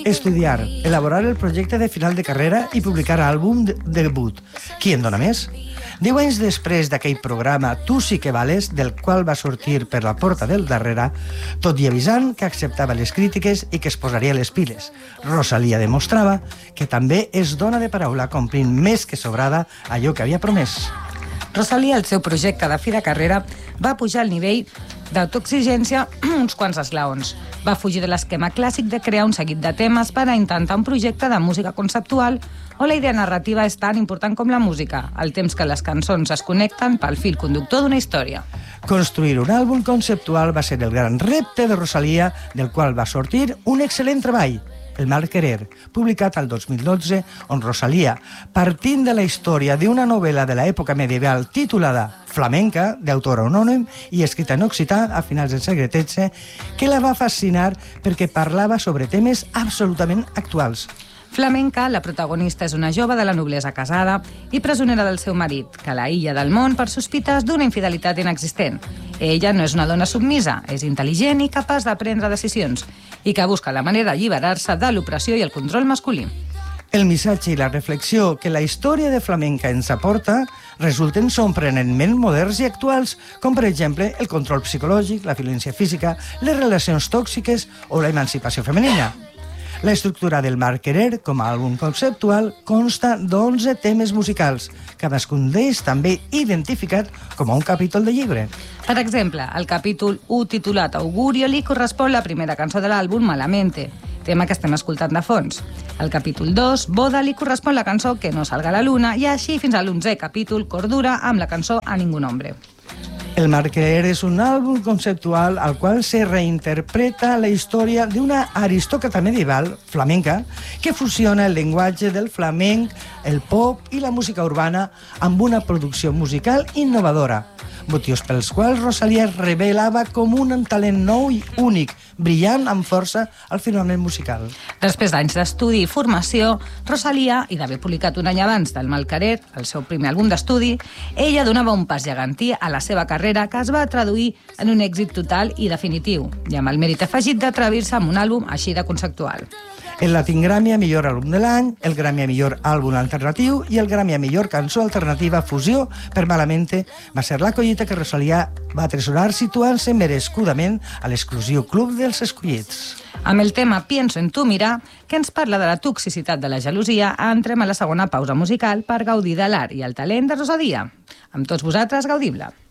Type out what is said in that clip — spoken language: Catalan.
Estudiar, elaborar el projecte de final de carrera i publicar àlbum de debut. Qui en dona més? 10 anys després d'aquell programa Tu sí que vales, del qual va sortir per la porta del darrere, tot i avisant que acceptava les crítiques i que es posaria les piles. Rosalía demostrava que també és dona de paraula, complint més que sobrada allò que havia promès. Rosalía, el seu projecte de fi de carrera, va pujar al nivell d'autoexigència uns quants esglaons. Va fugir de l'esquema clàssic de crear un seguit de temes per a intentar un projecte de música conceptual on la idea narrativa és tan important com la música, al temps que les cançons es connecten pel fil conductor d'una història. Construir un àlbum conceptual va ser el gran repte de Rosalía, del qual va sortir un excel·lent treball, El mal querer, publicat al 2012, on Rosalía, partint de la història d'una novel·la de l'època medieval titulada Flamenca, d'autor anònim i escrita en occità a finals del segle XIII, que la va fascinar perquè parlava sobre temes absolutament actuals. Flamenca, la protagonista és una jove de la noblesa casada i presonera del seu marit, que l'aïlla del món per sospites d'una infidelitat inexistent. Ella no és una dona submisa, és intel·ligent i capaç de prendre decisions, i que busca la manera d'alliberar-se de l'opressió i el control masculí. El missatge i la reflexió que la història de Flamenca ens aporta resulten sorprenentment moderns i actuals, com per exemple el control psicològic, la violència física, les relacions tòxiques o la emancipació femenina. La estructura del Mal querer, com a àlbum conceptual, consta d'11 temes musicals, cadascun d'ells també identificat com a un capítol de llibre. Per exemple, el capítol 1 titulat Augurio li correspon la primera cançó de l'àlbum Malamente, tema que estem escoltant de fons. Al capítol 2, Boda, li correspon la cançó Que no salga la luna, i així fins a l'11è capítol, Cordura, amb la cançó A ningún hombre. El Mal querer és un àlbum conceptual al qual se reinterpreta la història d'una aristòcrata medieval, flamenca, que fusiona el llenguatge del flamenc, el pop i la música urbana amb una producció musical innovadora, motius pels quals Rosalía es revelava com un talent nou i únic, brillant amb força al firmament musical. Després d'anys d'estudi i formació, Rosalía, i d'haver publicat un any abans del Mal querer, el seu primer àlbum d'estudi, ella donava un pas gegantí a la seva carrera que es va traduir en un èxit total i definitiu, i amb el mèrit afegit d'atrevir-se amb un àlbum així de conceptual. El Latin Grammy a millor àlbum de l'any, el Grammy a millor àlbum alternatiu i el Grammy a millor cançó alternativa fusió per Malamente va ser la collita que Rosalía va atresorar situant-se merescudament a l'exclusiu club dels escollits. Amb el tema Pienso en tu mirar, que ens parla de la toxicitat de la gelosia, entrem a la segona pausa musical per gaudir de l'art i el talent de Rosalía. Amb tots vosaltres, gaudim-la.